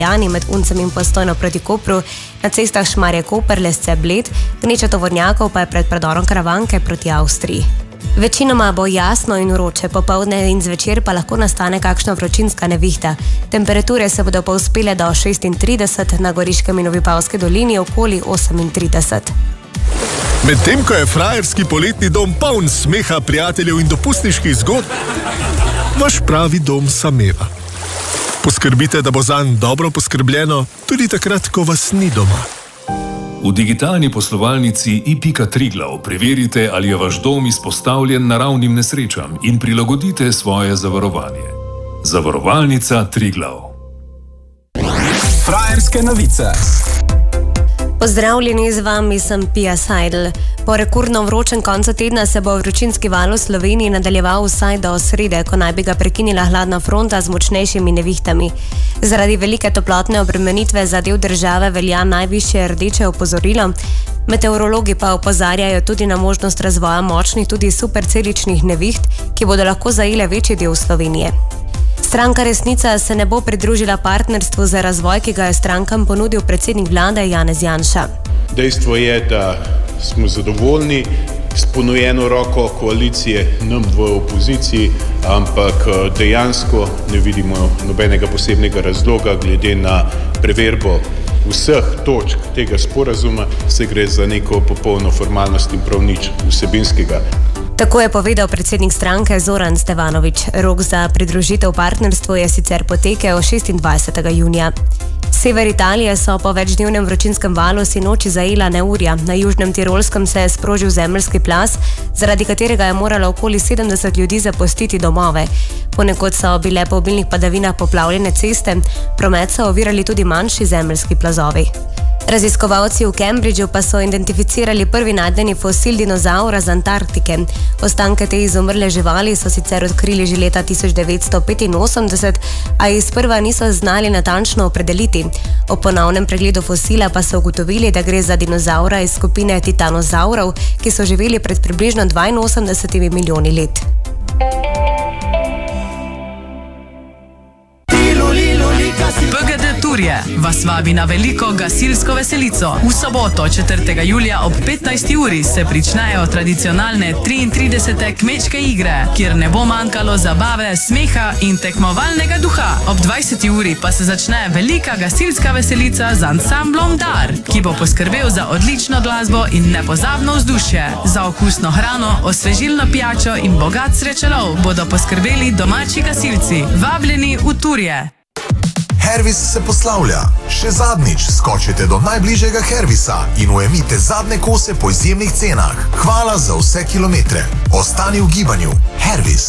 med Uncem in Postojno proti Kopru, na cestah Šmarje-Koper, Lesce-Bled, gneča tovornjakov pa je pred predorom Karavanke proti Avstriji. Večinoma bo jasno in vroče, popoldne in zvečer pa lahko nastane kakšna vročinska nevihta. Temperature se bodo povzpele do 36, na Goriškem in Vipavski dolini okoli 38. Medtem ko je frajerski poletni dom poln smeha, prijateljev in dopustniških zgodb, vaš pravi dom sameva. Poskrbite, da bo zanj dobro poskrbljeno, tudi takrat, ko vas ni doma. V digitalni poslovalnici i.Triglav preverite, ali je vaš dom izpostavljen naravnim nesrečam in prilagodite svoje zavarovanje. Zavarovalnica Triglav. Frajerske novice. Pozdravljeni, z vami sem Pia Seidl. Po rekordno vročem koncu tedna se bo vročinski val v Sloveniji nadaljeval vsaj do srede, ko naj bi ga prekinila hladna fronta z močnejšimi nevihtami. Zaradi velike toplotne obremenitve za del države velja najvišje rdeče opozorilo. Meteorologi pa opozarjajo tudi na možnost razvoja močnih tudi superceličnih neviht, ki bodo lahko zajele večji del Slovenije. Stranka Resnica se ne bo pridružila partnerstvu za razvoj, ki ga je strankam ponudil predsednik vlade Janez Janša. Dejstvo je, da smo zadovoljni s ponujeno roko koalicije nam v opoziciji, ampak dejansko ne vidimo nobenega posebnega razloga glede na preverbo vseh točk tega sporazuma, se gre za neko popolno formalnost in prav nič vsebinskega. Tako je povedal predsednik stranke Zoran Stevanović. Rok za pridružitev partnerstvu je sicer potekel 26. junija. Sever Italije so po večdnevnem vročinskem valu sinoči zajela neurja. Na južnem Tirolskem se je sprožil zemeljski plaz, zaradi katerega je moralo okoli 70 ljudi zapustiti domove. Ponekod so bile po obilnih padavinah poplavljene ceste, promet so ovirali tudi manjši zemeljski plazovi. Raziskovalci v Cambridgeu pa so identificirali prvi najdeni fosil dinozaura z Antarktike. Ostanke te izumrle živali so sicer odkrili že leta 1985, a jih sprva niso znali natančno opredeliti. Ob ponovnem pregledu fosila pa so ugotovili, da gre za dinozaura iz skupine titanozaurov, ki so živeli pred približno 82 milijoni let. PGD Turje vas vabi na veliko gasilsko veselico. V soboto 4. julija ob 15. uri se pričnejo tradicionalne 33. kmečke igre, kjer ne bo manjkalo zabave, smeha in tekmovalnega duha. Ob 20. uri pa se začne velika gasilska veselica z ansamblom Dar, ki bo poskrbel za odlično glasbo in nepozabno vzdušje. Za okusno hrano, osvežilno pijačo in bogat srečelov bodo poskrbeli domači gasilci. Vabljeni v Turje. Hervis se poslavlja. Še zadnjič skočite do najbližjega Hervisa in ujemite zadnje kose po izjemnih cenah. Hvala za vse kilometre. Ostani v gibanju. Hervis.